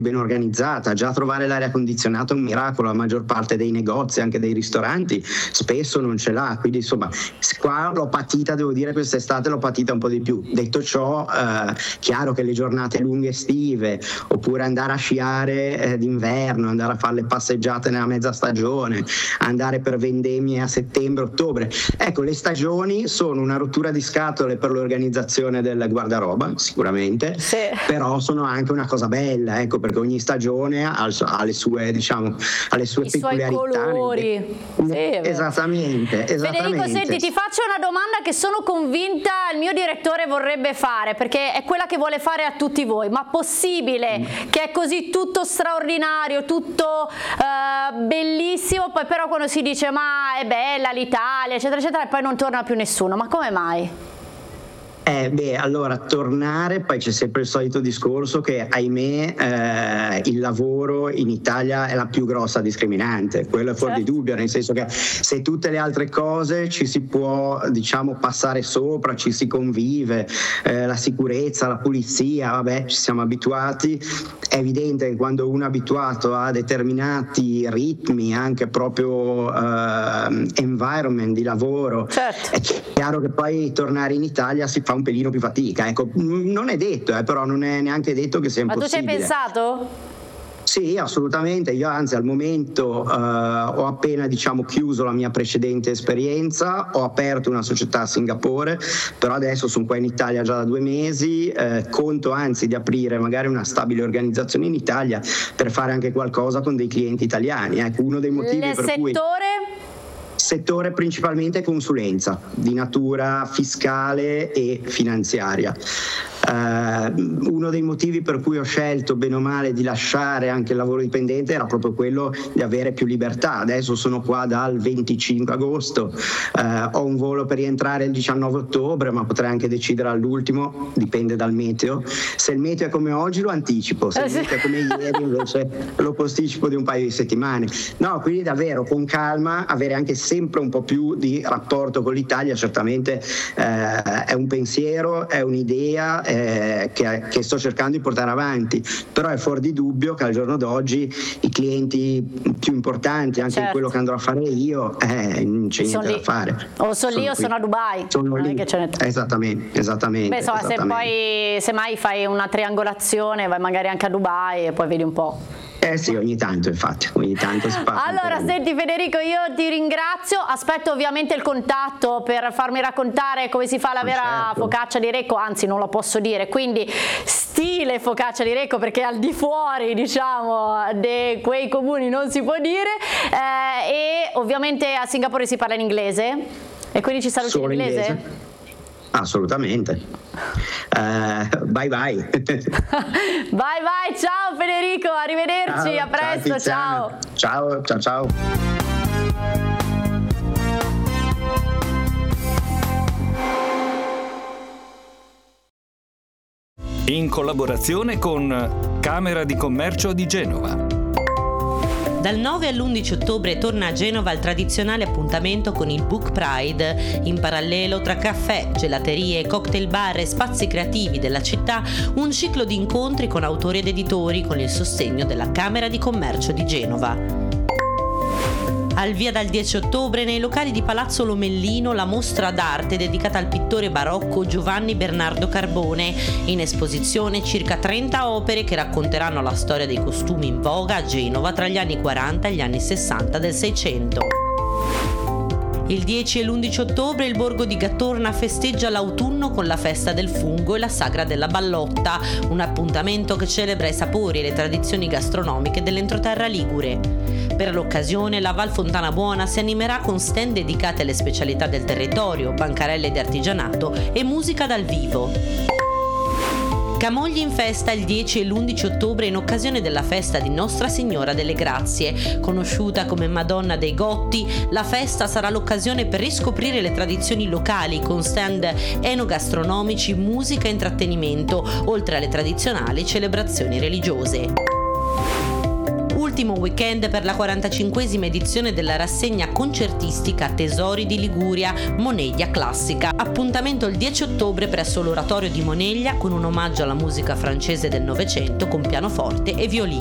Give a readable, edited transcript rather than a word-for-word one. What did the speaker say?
ben organizzata. Già trovare l'aria condizionata è un miracolo, la maggior parte dei negozi, anche dei ristoranti, spesso non ce l'ha, quindi insomma qua l'ho patita, devo dire, quest'estate l'ho patita un po' di più. Detto ciò, chiaro che le giornate lunghe estive, oppure andare a sciare d'inverno, andare a fare le passeggiate nella mezza stagione, andare per vendemmie a settembre-ottobre, ecco, le stagioni sono una rottura di scatole per l'organizzazione del guardaroba sicuramente, sì, però sono anche una cosa bella, ecco, perché ogni stagione ha le sue, diciamo, alle sue peculiarità, suoi colori. Esattamente. Federico, senti, ti faccio una domanda che sono convinta il mio direttore vorrebbe fare, perché è quella che vuole fare a tutti voi: ma possibile che è così tutto straordinario, tutto bellissimo, poi però quando si dice ma è bella l'Italia, eccetera eccetera, e poi non torna più nessuno? Ma come mai? Allora, tornare, poi c'è sempre il solito discorso che, ahimè, il lavoro in Italia è la più grossa discriminante, quello è fuori di dubbio, nel senso che se tutte le altre cose ci si può, diciamo, passare sopra, ci si convive, la sicurezza, la pulizia, vabbè, ci siamo abituati. È evidente che quando uno è abituato a determinati ritmi, anche proprio environment di lavoro, è chiaro che poi tornare in Italia si fa un pelino più fatica, ecco, non è detto, però non è neanche detto che sia impossibile. Ma tu ci hai pensato? Sì, assolutamente. Io anzi al momento ho appena, diciamo, chiuso la mia precedente esperienza, ho aperto una società a Singapore, però adesso sono qua in Italia già da 2 mesi, conto anzi di aprire magari una stabile organizzazione in Italia per fare anche qualcosa con dei clienti italiani. Ecco, uno dei motivi per cui... Settore principalmente consulenza di natura fiscale e finanziaria. Uno dei motivi per cui ho scelto bene o male di lasciare anche il lavoro dipendente era proprio quello di avere più libertà. Adesso sono qua dal 25 agosto, ho un volo per rientrare il 19 ottobre, ma potrei anche decidere all'ultimo, dipende dal meteo. Se il meteo è come oggi lo anticipo, se il meteo è come ieri invece lo posticipo di un paio di settimane. No, quindi davvero con calma, avere anche sempre un po' più di rapporto con l'Italia, certamente è un pensiero, è un'idea che sto cercando di portare avanti, però è fuori di dubbio che al giorno d'oggi i clienti più importanti, anche in quello che andrò a fare io, non c'è niente da fare. O sono lì o sono a Dubai. Sono lì. Esattamente. Beh, insomma, se poi semmai fai una triangolazione, vai magari anche a Dubai e poi vedi un po'. Sì, ogni tanto infatti, ogni tanto si fa. Allora, senti Federico, io ti ringrazio, aspetto ovviamente il contatto per farmi raccontare come si fa la vera focaccia di Recco, anzi non lo posso dire, quindi stile focaccia di Recco, perché al di fuori, diciamo, di quei comuni non si può dire, e ovviamente a Singapore si parla in inglese, e quindi ci saluti in inglese? Assolutamente. Bye bye. Bye, ciao Federico, arrivederci, a presto, ciao. Ciao. In collaborazione con Camera di Commercio di Genova. Dal 9 all'11 ottobre torna a Genova il tradizionale appuntamento con il Book Pride. In parallelo, tra caffè, gelaterie, cocktail bar e spazi creativi della città, un ciclo di incontri con autori ed editori con il sostegno della Camera di Commercio di Genova. Al via dal 10 ottobre nei locali di Palazzo Lomellino la mostra d'arte dedicata al pittore barocco Giovanni Bernardo Carbone. In esposizione circa 30 opere che racconteranno la storia dei costumi in voga a Genova tra gli anni 40 e gli anni 60 del Seicento. Il 10 e l'11 ottobre il borgo di Gattorna festeggia l'autunno con la festa del fungo e la sagra della ballotta, un appuntamento che celebra i sapori e le tradizioni gastronomiche dell'entroterra ligure. Per l'occasione la Val Fontana Buona si animerà con stand dedicate alle specialità del territorio, bancarelle di artigianato e musica dal vivo. Camogli in festa il 10 e l'11 ottobre in occasione della festa di Nostra Signora delle Grazie. Conosciuta come Madonna dei Gotti, la festa sarà l'occasione per riscoprire le tradizioni locali con stand enogastronomici, musica e intrattenimento, oltre alle tradizionali celebrazioni religiose. Ultimo weekend per la 45esima edizione della rassegna concertistica Tesori di Liguria Moneglia Classica. Appuntamento il 10 ottobre presso l'Oratorio di Moneglia con un omaggio alla musica francese del Novecento con pianoforte e violino.